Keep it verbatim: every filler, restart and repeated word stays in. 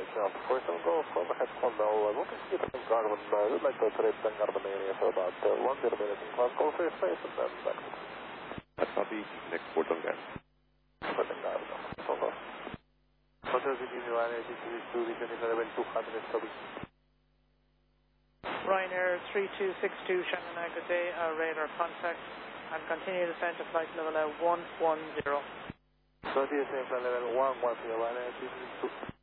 Alpha four seven Golf, overhead Condor, I want to see if I can Garmin, I would like to operate the Garmin area for about uh, one zero minutes in class call for your space and then back to That's copy, next port on gas. for the Garmin. Over. Hotel G T V one eight two two V twenty-seven two hundred copy. Ryanair three two six two Shanghai, good day, uh, radar contact, and continue to descend to flight level uh, one one zero. So this is flight level one one zero one eight two two.